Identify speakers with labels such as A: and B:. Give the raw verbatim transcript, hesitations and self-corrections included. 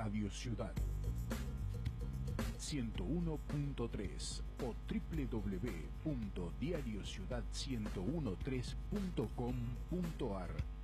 A: Radio Ciudad ciento uno punto tres o doble u doble u doble u punto diario ciudad ciento trece punto com punto ar.